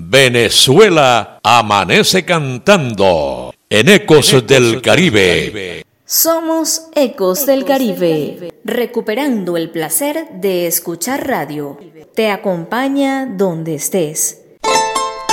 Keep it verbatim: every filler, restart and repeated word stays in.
Venezuela amanece cantando en Ecos, Ecos del Caribe. Caribe. Somos Ecos del Caribe, recuperando el placer de escuchar radio. Te acompaña donde estés.